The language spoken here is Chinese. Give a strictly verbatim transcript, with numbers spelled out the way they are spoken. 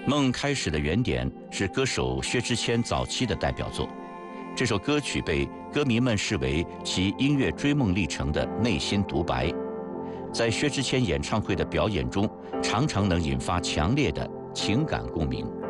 梦开始的原点是歌手薛之谦早期的代表作，这首歌曲被歌迷们视为其音乐追梦历程的内心独白，在薛之谦演唱会的表演中，常常能引发强烈的情感共鸣。